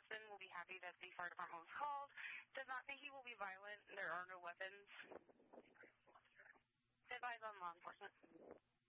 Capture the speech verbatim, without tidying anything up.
person will be happy that the fire department was called. Does not think he will be violent. There are no weapons. Advise on law enforcement.